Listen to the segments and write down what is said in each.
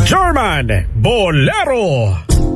German Bolero.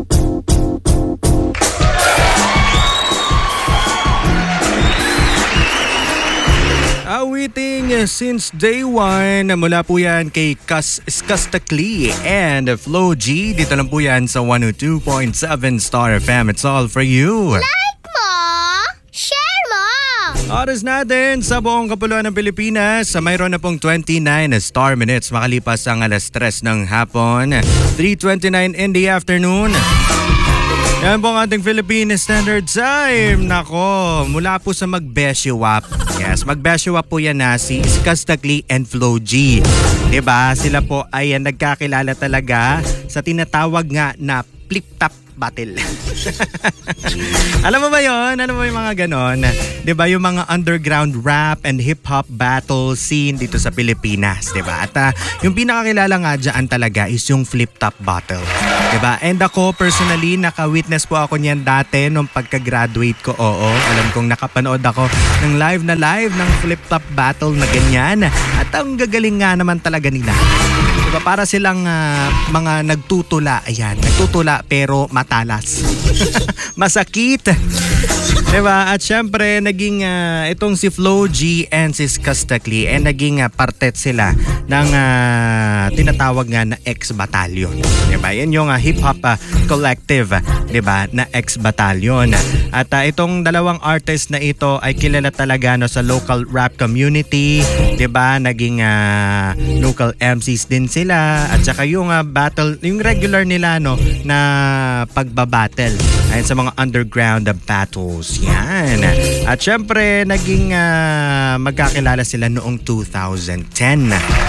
Awiting since day one, mula po yan kay Skastakli and Flo G. Dito lang po yan sa 102.7 Star FM. It's all for you. Like mo! Share mo! Oras natin sa buong kapuluan ng Pilipinas. Mayroon na pong 29 star minutes makalipas ang alas 3 ng hapon. 3:29 in the afternoon. Yan po ang ating Philippine Standard Time. Nako, mula po sa Magbeshiwap. Yes, Magbeshiwap po yan na si Skastakli and Flo G. Diba? Sila po ay nagkakilala talaga sa tinatawag nga na flip-top battle. Alam mo ba yun? Alam mo yung mga ganon? Diba? Yung mga underground rap and hip-hop battle scene dito sa Pilipinas. Diba? At yung pinakakilala nga dyan talaga is yung flip-top battle. Diba? And ako personally, naka-witness po ako niyan dati nung pagka-graduate ko. Oo, alam kong nakapanood ako ng live ng flip-top battle na ganyan. At ang gagaling nga naman talaga nila. Diba? Para silang mga nagtutula. Ayan, nagtutula pero matalas. Masakit. Diba? At syempre, naging itong si Flo G and si Skastakli naging partet sila ng tinatawag nga na X-Battalion. Diba? Yan yung hip-hop collective, diba? Na X-Battalion. At itong dalawang artist na ito ay kilala talaga no, sa local rap community. Diba? Naging local MCs din sila. At saka yung battle, yung regular nila no, na pagbabattle ayun sa mga underground battles. Yan. At syempre, naging magkakilala sila noong 2010.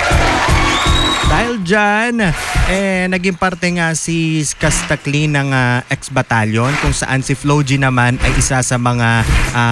Dahil dyan, naging parte nga si Skastakli ng X-Battalion kung saan si Flo G naman ay isa sa mga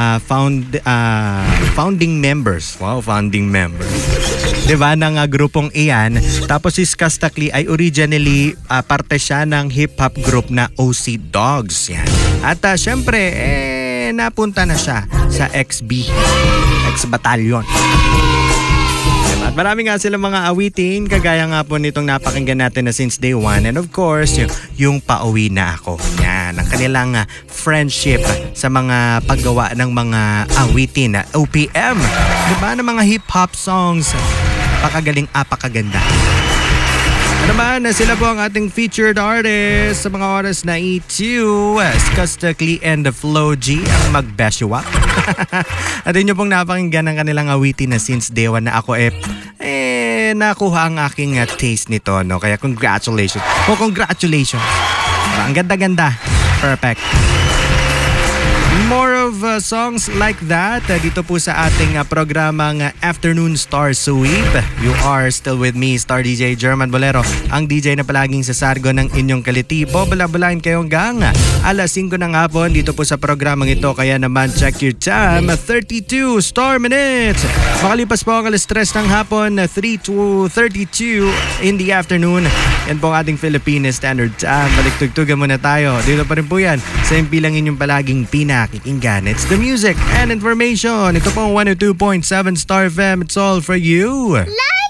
founding members. Wow, founding members. Diba, ng grupong iyan. Tapos si Skastakli ay originally parte siya ng hip-hop group na OC Dogs. Yan. At syempre, napunta na siya sa X-Battalion. At marami nga silang mga awitin, kagaya nga po nitong napakinggan natin na since day one. And of course, yung pauwi na ako. Yan, ang kanilang friendship sa mga paggawa ng mga awitin na OPM. Diba, ng mga hip-hop songs. Apakagaling, apakaganda. Naman, sila po ang ating featured artist sa mga oras na ito. Skastakli and the Flo G ang Magbeshiwap. At yun yung pong napakinggan ng kanilang awitin na since day one na ako nakuha ang aking taste nito. No? Kaya congratulations. Congratulations. Ang ganda-ganda. Perfect. More of songs like that dito po sa ating programang Afternoon Star Sweep. You are still with me, Star DJ German Bolero, ang DJ na palaging sa sargo ng inyong kalitibo. Balabalain kayo hanggang alas 5 ng hapon dito po sa programang ito. Kaya naman check your time, 32 star minutes. Makalipas po ang alas 3 ng hapon, 3:32 in the afternoon. Yan po ang ating Philippine Standard Time. Baliktugtugan muna tayo. Dito pa rin po yan sa impilang inyong palaging pinakikinggan. It's the music and information. Ito po 102.7 Star FM. It's all for you.